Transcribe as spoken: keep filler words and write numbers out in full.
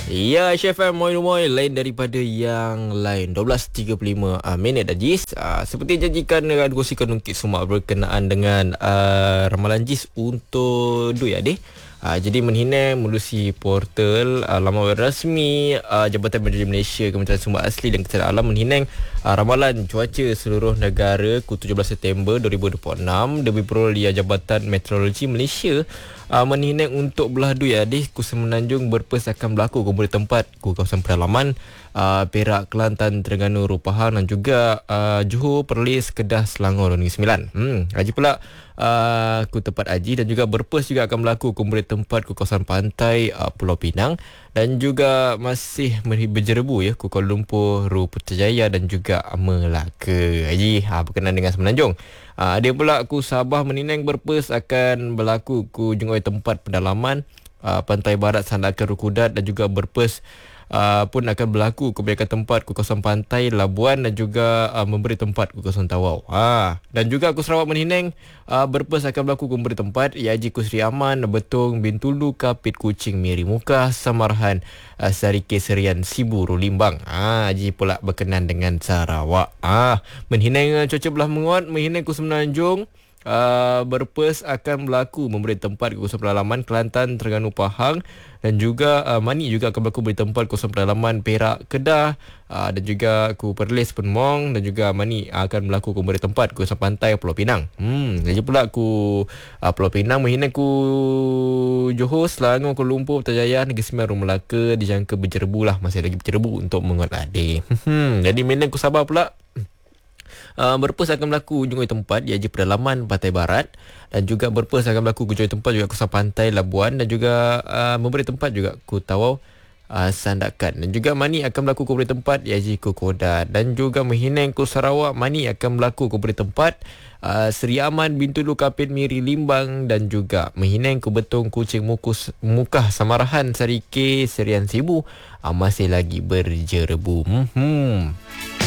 Ya, Chef M, moi-moi lain daripada yang lain. dua belas tiga puluh lima uh, minit dah, Jis. Uh, seperti janjikan, uh, kongsikan ungkit semua berkenaan dengan uh, ramalan Jis untuk duit adik. Uh, jadi menghina melalui portal uh, laman rasmi uh, Jabatan Meteorologi Malaysia, Kementerian Sumber Asli dan Ketahanan Alam menghina uh, ramalan cuaca seluruh negara ku tujuh belas September dua ribu dua puluh enam. Demi Perolehan Jabatan Meteorologi Malaysia uh, menghina untuk belah duit adik ku Semenanjung berpes akan berlaku kumpul tempat ku kawasan pedalaman uh, Perak, Kelantan, Terengganu, Pahang dan juga uh, Johor, Perlis, Kedah, Selangor dan Negeri Sembilan. Hmm, haji pula uh, ku tempat haji dan juga berpes juga akan berlaku kumpul tempat ku kawasan pantai uh, Pulau Pinang dan juga masih berjerebu ya ku Kuala Lumpur, Ru Putrajaya dan juga Melaka. Haji ha, berkenaan dengan Semenanjung. Uh, dia pula ku Sabah Meninang berpes akan berlaku ku jengoi tempat pendalaman uh, pantai barat Sandakan Rukudat dan juga berpes Uh, pun akan berlaku kebanyakan tempat ku kawasan pantai Labuan dan juga uh, memberi tempat ku kawasan Tawau. Ha. Dan juga ku Sarawak Meninang uh, berpes akan berlaku ku memberi tempat Yaji ku Sri Aman, Betong, Bintulu, Kapit, Kuching, Miri Muka, Samarahan, uh, Sarike, Serian, Sibu, Rulimbang. Ha, Haji pula berkenan dengan Sarawak. Ha. Menhinang cuaca belah menguat, menhinang ku Semenanjung Uh, berpes akan berlaku memberi tempat ke kawasan pedalaman Kelantan, Terengganu, Pahang dan juga uh, Mani juga akan berlaku memberi tempat ke kawasan pedalaman Perak, Kedah uh, dan juga ku Perlis, Penmong dan juga Mani uh, akan berlaku memberi tempat ke kawasan pantai Pulau Pinang. Hmm, jadi pula ku uh, Pulau Pinang menghina ku Johor, Selangor, Kuala Lumpur, Putrajaya, Negeri Sembilan, Melaka dijangka berjerebu lah, masih lagi berjerebu untuk menguat adik. Hmm, jadi menang ku Sabah pula Uh, berpes akan berlaku jungoi tempat di Haji Pedalaman Pantai Barat dan juga berpes akan berlaku jungoi tempat juga kawasan pantai Labuan dan juga uh, memberi tempat juga ku Tawau, uh, Sandakan dan juga Mani akan berlaku ku beri tempat di Haji Kokoda dan juga Mehinang ku Sarawak Mani akan berlaku ku beri tempat uh, Seri Aman, Bintulu, Kapit, Miri, Limbang dan juga Mehinang ku Betong, Kuching, Mukus, Mukah, Samarahan, Sarike, Serian, Sibu uh, masih lagi berjerebu. Hmm.